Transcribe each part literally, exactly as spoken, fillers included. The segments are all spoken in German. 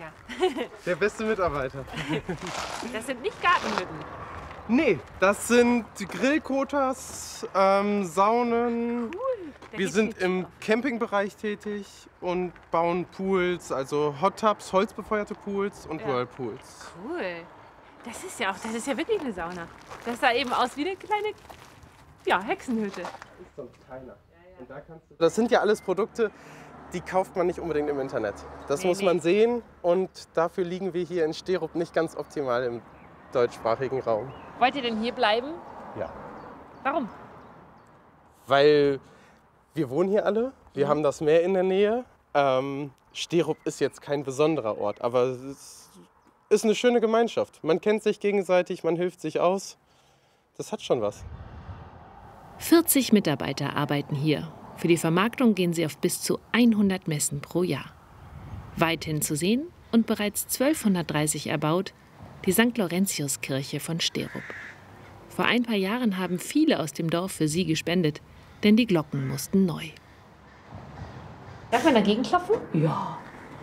Ja. Der beste Mitarbeiter. Das sind nicht Gartenhütten. Nee, das sind Grillkotas, ähm, Saunen. Cool. Da Wir geht's sind nicht im drauf. Campingbereich tätig und bauen Pools, also Hot Tubs, holzbefeuerte Pools und Ja. Whirlpools. Cool. Das ist ja auch, das ist ja wirklich eine Sauna. Das sah eben aus wie eine kleine, ja, Hexenhütte. Ist sonst keiner. Und da kannst du das sind ja alles Produkte, die kauft man nicht unbedingt im Internet. Das Nee, muss nee. man sehen und dafür liegen wir hier in Sterup nicht ganz optimal im deutschsprachigen Raum. Wollt ihr denn hier bleiben? Ja. Warum? Weil wir wohnen hier alle, wir haben das Meer in der Nähe. Ähm, Sterup ist jetzt kein besonderer Ort, aber es ist eine schöne Gemeinschaft. Man kennt sich gegenseitig, man hilft sich aus. Das hat schon was. vierzig Mitarbeiter arbeiten hier. Für die Vermarktung gehen sie auf bis zu hundert Messen pro Jahr. Weithin zu sehen und bereits zwölfhundertdreißig erbaut, die Sankt Laurentius-Kirche von Sterup. Vor ein paar Jahren haben viele aus dem Dorf für sie gespendet, denn die Glocken mussten neu. Darf man dagegen klopfen? Ja.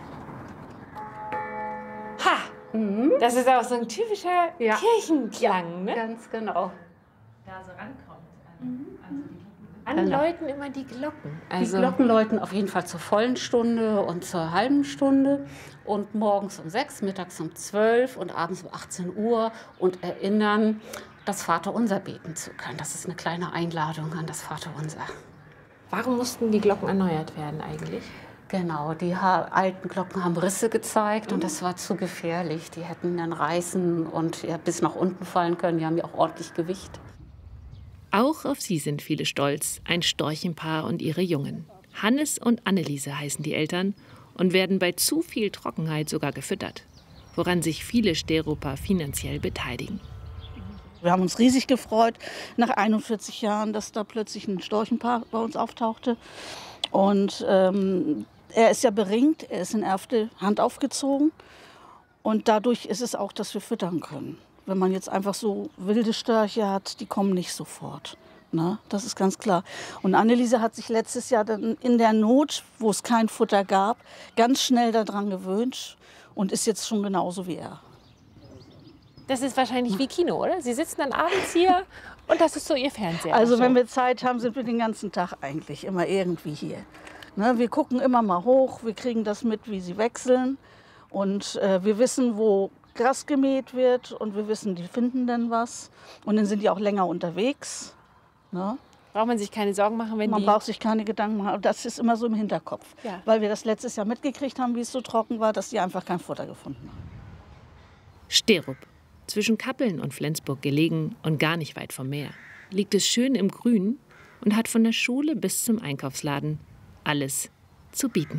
Ha! Mhm. Das ist auch so ein typischer Ja. Kirchenklang, ne? Ganz genau. Da so rankommt. Also die Genau. Anläuten immer die Glocken. Die Also Glocken läuten auf jeden Fall zur vollen Stunde und zur halben Stunde. Und morgens um sechs, mittags um zwölf und abends um achtzehn Uhr. Und erinnern, das Vaterunser beten zu können. Das ist eine kleine Einladung an das Vaterunser. warum mussten die Glocken erneuert werden eigentlich? Genau, die ha alten Glocken haben Risse gezeigt und das war zu gefährlich. Die hätten dann reißen und ja, bis nach unten fallen können. Die haben ja auch ordentlich Gewicht. Auch auf sie sind viele stolz, ein Storchenpaar und ihre Jungen. Hannes und Anneliese heißen die Eltern und werden bei zu viel Trockenheit sogar gefüttert, woran sich viele Steruper finanziell beteiligen. Wir haben uns riesig gefreut, nach einundvierzig Jahren, dass da plötzlich ein Storchenpaar bei uns auftauchte. Und ähm, er ist ja beringt, er ist in erste Hand aufgezogen. Und dadurch ist es auch, dass wir füttern können. Wenn man jetzt einfach so wilde Störche hat, die kommen nicht sofort. Ne? Das ist ganz klar. Und Anneliese hat sich letztes Jahr dann in der Not, wo es kein Futter gab, ganz schnell daran gewöhnt und ist jetzt schon genauso wie er. Das ist wahrscheinlich wie Kino, oder? Sie sitzen dann abends hier und das ist so Ihr Fernseher. Also so. wenn wir Zeit haben, sind wir den ganzen Tag eigentlich immer irgendwie hier. Ne? Wir gucken immer mal hoch, wir kriegen das mit, wie sie wechseln. Und äh, wir wissen, wo Gras gemäht wird und wir wissen, die finden dann was. Und dann sind die auch länger unterwegs. Ne? Braucht man sich keine Sorgen machen, wenn Man die... braucht sich keine Gedanken machen. Das ist immer so im Hinterkopf. Ja. Weil wir das letztes Jahr mitgekriegt haben, wie es so trocken war, dass die einfach kein Futter gefunden haben. Sterup, zwischen Kappeln und Flensburg gelegen und gar nicht weit vom Meer, liegt es schön im Grün und hat von der Schule bis zum Einkaufsladen alles zu bieten.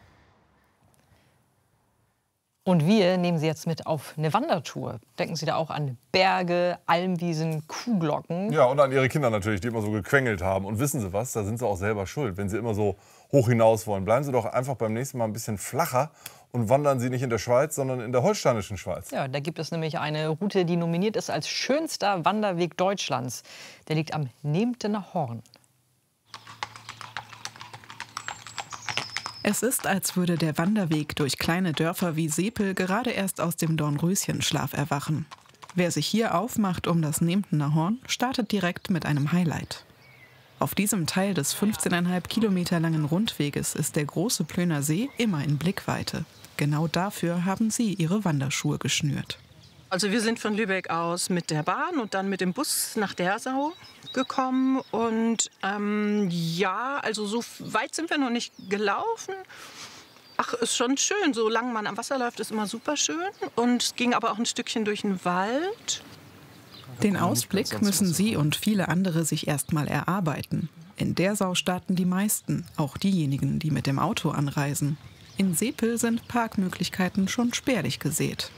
Und wir nehmen Sie jetzt mit auf eine Wandertour. Denken Sie da auch an Berge, Almwiesen, Kuhglocken? Ja, und an Ihre Kinder natürlich, die immer so gequengelt haben. Und wissen Sie was, da sind Sie auch selber schuld, wenn Sie immer so hoch hinaus wollen. Bleiben Sie doch einfach beim nächsten Mal ein bisschen flacher und wandern Sie nicht in der Schweiz, sondern in der holsteinischen Schweiz. Ja, da gibt es nämlich eine Route, die nominiert ist als schönster Wanderweg Deutschlands. Der liegt am Nehmtener Horn. Es ist, als würde der Wanderweg durch kleine Dörfer wie Sepel gerade erst aus dem Dornröschenschlaf erwachen. Wer sich hier aufmacht um das Nehmtener Horn, startet direkt mit einem Highlight. Auf diesem Teil des fünfzehn Komma fünf Kilometer langen Rundweges ist der große Plöner See immer in Blickweite. Genau dafür haben sie ihre Wanderschuhe geschnürt. Also wir sind von Lübeck aus mit der Bahn und dann mit dem Bus nach Dersau gekommen. Und ähm, ja, also so weit sind wir noch nicht gelaufen. Ach, ist schon schön. Solange man am Wasser läuft, ist immer super schön. Und es ging aber auch ein Stückchen durch den Wald. Den Ausblick müssen sie und viele andere sich erst mal erarbeiten. In Dersau starten die meisten, auch diejenigen, die mit dem Auto anreisen. In Sepel sind Parkmöglichkeiten schon spärlich gesät.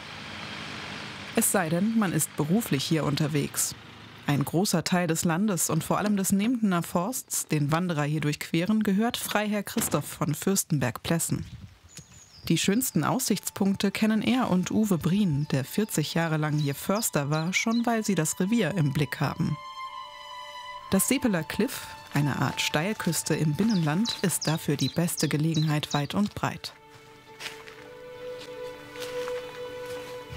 Es sei denn, man ist beruflich hier unterwegs. Ein großer Teil des Landes und vor allem des Nehmtener Forsts, den Wanderer hier durchqueren, gehört Freiherr Christoph von Fürstenberg-Plessen. Die schönsten Aussichtspunkte kennen er und Uwe Brien, der vierzig Jahre lang hier Förster war, schon weil sie das Revier im Blick haben. Das Sepeler Kliff, eine Art Steilküste im Binnenland, ist dafür die beste Gelegenheit weit und breit.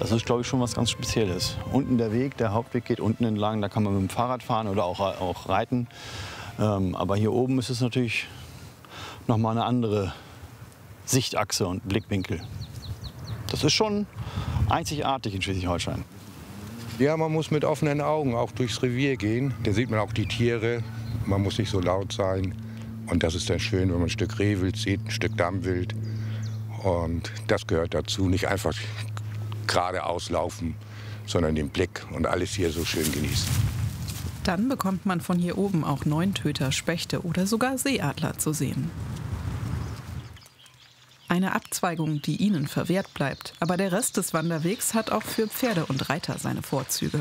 Das ist, glaube ich, schon was ganz Spezielles. Unten der Weg, der Hauptweg geht unten entlang, da kann man mit dem Fahrrad fahren oder auch, auch reiten. Ähm, aber hier oben ist es natürlich noch mal eine andere Sichtachse und Blickwinkel. Das ist schon einzigartig in Schleswig-Holstein. Ja, man muss mit offenen Augen auch durchs Revier gehen. Da sieht man auch die Tiere. Man muss nicht so laut sein. Und das ist dann schön, wenn man ein Stück Rehwild sieht, ein Stück Dammwild. Und das gehört dazu. Nicht einfach geradeaus laufen, sondern den Blick und alles hier so schön genießen. Dann bekommt man von hier oben auch Neuntöter, Spechte oder sogar Seeadler zu sehen. Eine Abzweigung, die ihnen verwehrt bleibt. Aber der Rest des Wanderwegs hat auch für Pferde und Reiter seine Vorzüge.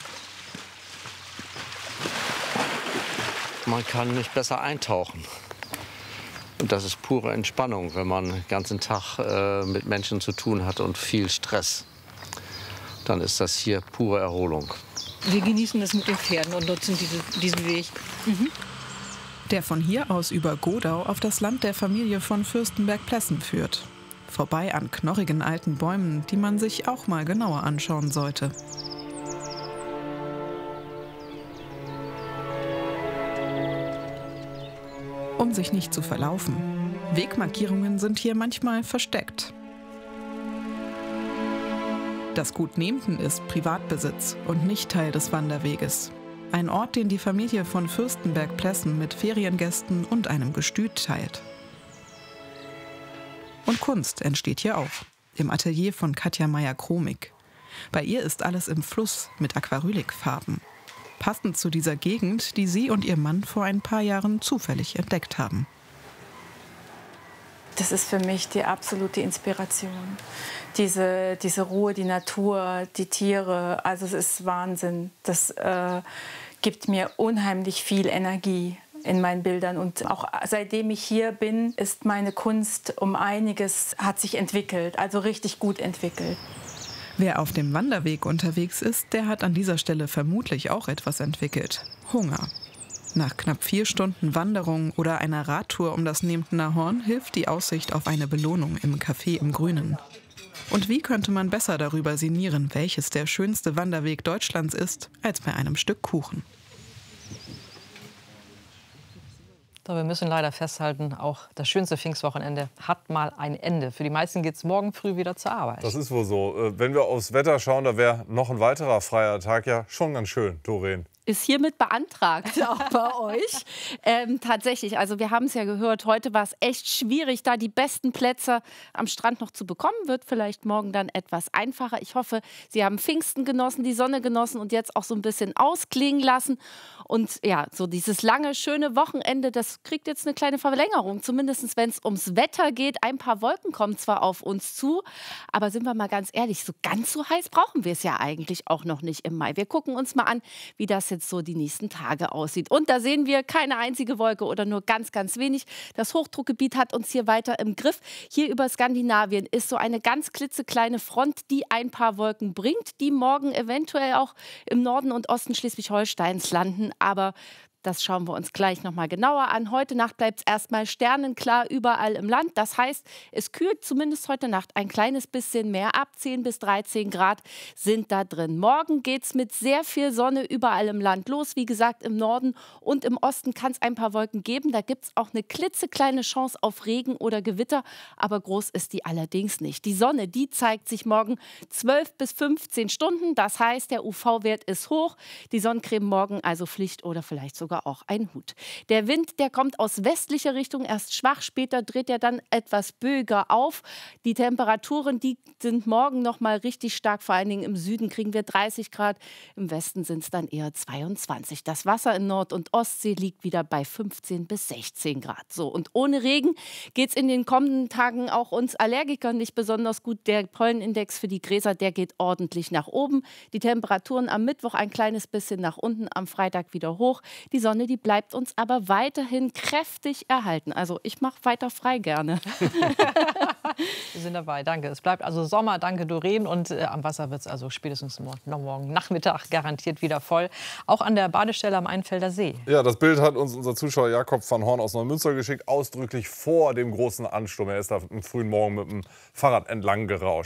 Man kann nicht besser eintauchen. Und das ist pure Entspannung, wenn man den ganzen Tag äh, mit Menschen zu tun hat und viel Stress. Dann ist das hier pure Erholung. Wir genießen das mit den Pferden und nutzen diese, diesen Weg. Mhm. Der von hier aus über Godau auf das Land der Familie von Fürstenberg-Plessen führt. Vorbei an knorrigen alten Bäumen, die man sich auch mal genauer anschauen sollte. Um sich nicht zu verlaufen. Wegmarkierungen sind hier manchmal versteckt. Das Gut Nehmten ist Privatbesitz und nicht Teil des Wanderweges. Ein Ort, den die Familie von Fürstenberg-Plessen mit Feriengästen und einem Gestüt teilt. Und Kunst entsteht hier auch, im Atelier von Katja Meyer-Kromig. Bei ihr ist alles im Fluss mit Aquarylikfarben. Passend zu dieser Gegend, die sie und ihr Mann vor ein paar Jahren zufällig entdeckt haben. Das ist für mich die absolute Inspiration. Diese, diese Ruhe, die Natur, die Tiere, also es ist Wahnsinn. Das äh, gibt mir unheimlich viel Energie in meinen Bildern. Und auch seitdem ich hier bin, ist meine Kunst um einiges, hat sich entwickelt, also richtig gut entwickelt. Wer auf dem Wanderweg unterwegs ist, der hat an dieser Stelle vermutlich auch etwas entwickelt. Hunger. Nach knapp vier Stunden Wanderung oder einer Radtour um das Nehmtener Horn hilft die Aussicht auf eine Belohnung im Café im Grünen. Und wie könnte man besser darüber sinnieren, welches der schönste Wanderweg Deutschlands ist, als bei einem Stück Kuchen? So, wir müssen leider festhalten, auch das schönste Pfingstwochenende hat mal ein Ende. Für die meisten geht es morgen früh wieder zur Arbeit. Das ist wohl so. Wenn wir aufs Wetter schauen, da wäre noch ein weiterer freier Tag ja schon ganz schön, Doreen. Ist hiermit beantragt, auch bei euch. Ähm, tatsächlich, also wir haben es ja gehört, heute war es echt schwierig, da die besten Plätze am Strand noch zu bekommen. Wird vielleicht morgen dann etwas einfacher. Ich hoffe, Sie haben Pfingsten genossen, die Sonne genossen und jetzt auch so ein bisschen ausklingen lassen. Und ja, so dieses lange, schöne Wochenende, das kriegt jetzt eine kleine Verlängerung. Zumindest wenn es ums Wetter geht. Ein paar Wolken kommen zwar auf uns zu, aber sind wir mal ganz ehrlich, so ganz so heiß brauchen wir es ja eigentlich auch noch nicht im Mai. Wir gucken uns mal an, wie das jetzt so die nächsten Tage aussieht. Und da sehen wir keine einzige Wolke oder nur ganz, ganz wenig. Das Hochdruckgebiet hat uns hier weiter im Griff. Hier über Skandinavien ist so eine ganz klitzekleine Front, die ein paar Wolken bringt, die morgen eventuell auch im Norden und Osten Schleswig-Holsteins landen. Aber das schauen wir uns gleich noch mal genauer an. Heute Nacht bleibt es erstmal sternenklar überall im Land. Das heißt, es kühlt zumindest heute Nacht ein kleines bisschen mehr ab. zehn bis dreizehn Grad sind da drin. Morgen geht es mit sehr viel Sonne überall im Land los. Wie gesagt, im Norden und im Osten kann es ein paar Wolken geben. Da gibt es auch eine klitzekleine Chance auf Regen oder Gewitter. Aber groß ist die allerdings nicht. Die Sonne, die zeigt sich morgen zwölf bis fünfzehn Stunden. Das heißt, der U V-Wert ist hoch. Die Sonnencreme morgen also Pflicht oder vielleicht sogar auch ein Hut. Der Wind, der kommt aus westlicher Richtung, erst schwach, später dreht er dann etwas böiger auf. Die Temperaturen, die sind morgen noch mal richtig stark, vor allen Dingen im Süden kriegen wir dreißig Grad, im Westen sind es dann eher zweiundzwanzig. Das Wasser in Nord- und Ostsee liegt wieder bei fünfzehn bis sechzehn Grad. So, und ohne Regen geht es in den kommenden Tagen auch uns Allergikern nicht besonders gut. Der Pollenindex für die Gräser, der geht ordentlich nach oben. Die Temperaturen am Mittwoch ein kleines bisschen nach unten, am Freitag wieder hoch. Die Sonne, die bleibt uns aber weiterhin kräftig erhalten. Also ich mache weiter frei gerne. Wir sind dabei, danke. Es bleibt also Sommer, danke Doreen. Und äh, am Wasser wird es also spätestens morgen, morgen Nachmittag garantiert wieder voll. Auch an der Badestelle am Einfelder See. Ja, das Bild hat uns unser Zuschauer Jakob van Horn aus Neumünster geschickt, ausdrücklich vor dem großen Ansturm. Er ist da am frühen Morgen mit dem Fahrrad entlang gerauscht.